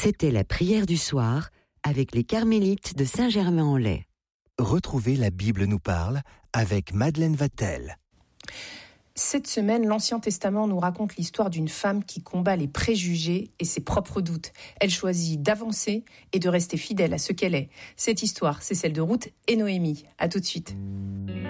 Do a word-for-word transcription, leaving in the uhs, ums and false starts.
C'était la prière du soir avec les Carmélites de Saint-Germain-en-Laye. Retrouvez La Bible nous parle avec Madeleine Vatel. Cette semaine, l'Ancien Testament nous raconte l'histoire d'une femme qui combat les préjugés et ses propres doutes. Elle choisit d'avancer et de rester fidèle à ce qu'elle est. Cette histoire, c'est celle de Ruth et Noémie. À tout de suite.